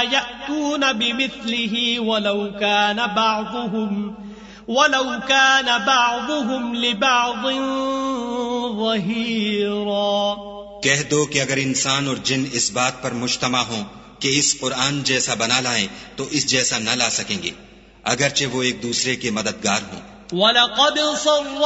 यअतून बिमिस्लिही वलौ कान बअदुहुम लिबअदिन ज़हीरा। कह दो कि अगर इंसान और जिन इस बात पर मुज्तमा हों कि इस कुरान जैसा बना लाएं तो इस जैसा न ला सकेंगे, अगरचे वो एक दूसरे के मददगार हों।